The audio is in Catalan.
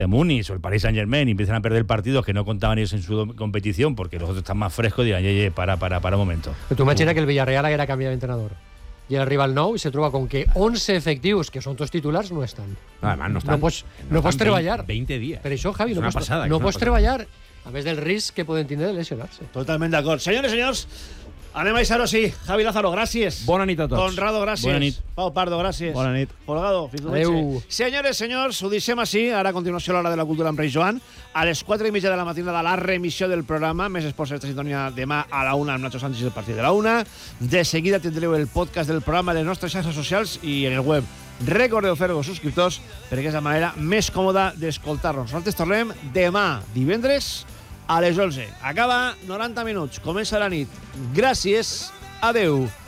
Múnich o el Paris Saint-Germain y empiezan a perder partidos que no contaban ellos en su competición porque los otros están más frescos, dirán, para un momento. Tu imagina que el Villarreal haguera canviat d'entrenador i el rival nou i se troba con que 11 efectius, que són tots titulars, no estan. Además, no pots treballar. 20 días. Per això, Javi, no pots treballar, a més del risc que poden tindre de lesionar-se. Totalment d'acord. Senyores i senyors, anem a deixar-ho així. Javi Lázaro, gràcies. Bona nit a tots. Conrado, gràcies. Bona nit. Pau Pardo, gràcies. Bona nit. Folgado, fins diumenge. Senyores i senyors, ho deixem així. Ara a continuació l'hora de la cultura amb Rei Joan. A les 4:30 de la matinada la remissió del programa. Més esports de sintonia demà a la 1 amb Nacho Sánchez a partir de la 1. De seguida tindreu el podcast del programa de les nostres xarxes socials i en el web. Recordeu fer-vos subscriptors perquè és la manera més còmoda d'escoltar-nos. Nosaltres tornem demà, divendres, a les 11. Acaba 90 minuts. Comença la nit. Gràcies. Adeu.